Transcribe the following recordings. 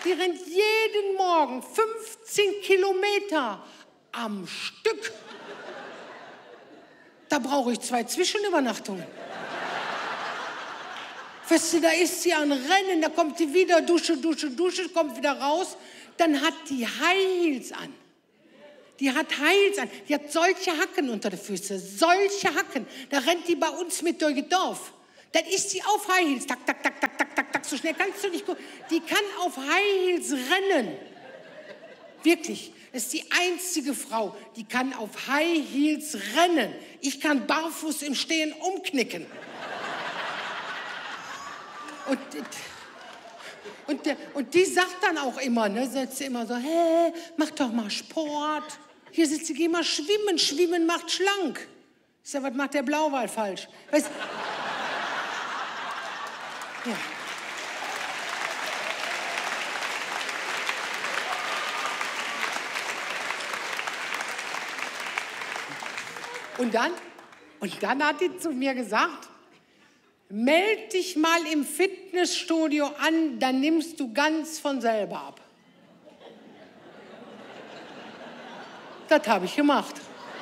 Die rennt jeden Morgen 15 Kilometer am Stück. Da brauche ich 2 Zwischenübernachtungen. Weißt du, da ist sie an Rennen, da kommt sie wieder, Dusche, kommt wieder raus. Dann hat die High Heels an. Die hat solche Hacken unter den Füßen, solche Hacken. Da rennt die bei uns mit durch das Dorf. Dann ist sie auf High Heels, tak, tak, tak, tak, tak, tak, tak, so schnell kannst du nicht gucken. Die kann auf High Heels rennen. Wirklich, das ist die einzige Frau, die kann auf High Heels rennen. Ich kann barfuß im Stehen umknicken. Und die sagt dann auch immer, ne, sagt sie immer so, hey, mach doch mal Sport. Hier sitzt sie, geh mal schwimmen. Schwimmen macht schlank. Ich sag, was macht der Blauwal falsch? Weißt, ja. Und dann hat die zu mir gesagt, meld dich mal im Fitnessstudio an, dann nimmst du ganz von selber ab. Das habe ich gemacht.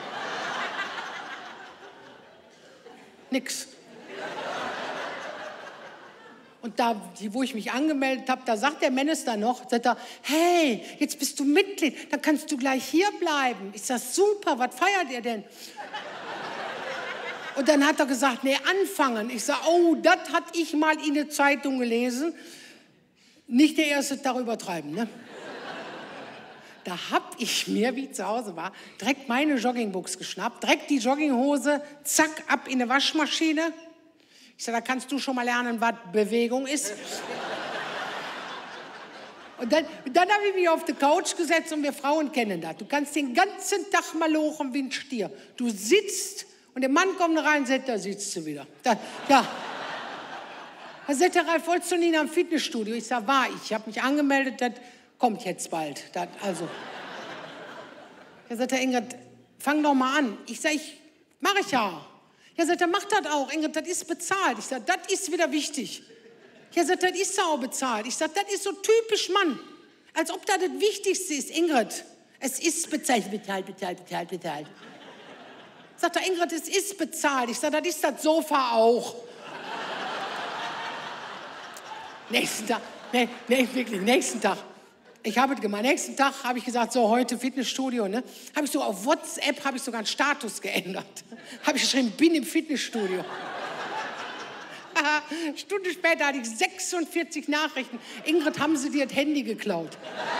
Nix. Und da, wo ich mich angemeldet habe, da sagt der Minister noch, sagt er, hey, jetzt bist du Mitglied, dann kannst du gleich hier bleiben. Ich sag, super, was feiert ihr denn? Und dann hat er gesagt, nee, anfangen. Ich sag, oh, das hatte ich mal in der Zeitung gelesen. Nicht der erste Tag übertreiben, ne? Da hab ich mir, wie ich zu Hause war, direkt meine Joggingbuchs geschnappt, direkt die Jogginghose, zack, ab in eine Waschmaschine. Ich sag, da kannst du schon mal lernen, was Bewegung ist. Und dann habe ich mich auf die Couch gesetzt und wir Frauen kennen das. Du kannst den ganzen Tag mal lochen wie ein Stier. Du sitzt und der Mann kommt rein und sagt, da sitzt sie wieder. Ja. Da sagt der Ralf, wolltest du nicht am Fitnessstudio? Ich sag, war ich. Ich habe mich angemeldet, das kommt jetzt bald. Da sagt der Ingrid, fang doch mal an. Ich sag, mache ich ja. Ja, sagt er, mach das auch. Ingrid, das ist bezahlt. Ich sag, das ist wieder wichtig. Ja, sagt er, das ist auch bezahlt. Ich sag, das ist so typisch Mann. Als ob das das Wichtigste ist. Ingrid, es ist bezahlt. Sagt er, Ingrid, es ist bezahlt. Ich sag, das ist das Sofa auch. Nächsten Tag, nee, wirklich, nächsten Tag. Ich habe es gemacht. Nächsten Tag habe ich gesagt, so heute Fitnessstudio, ne? Habe ich so auf WhatsApp, habe ich sogar einen Status geändert. Habe ich geschrieben, bin im Fitnessstudio. Stunde später hatte ich 46 Nachrichten. Ingrid, haben Sie dir das Handy geklaut?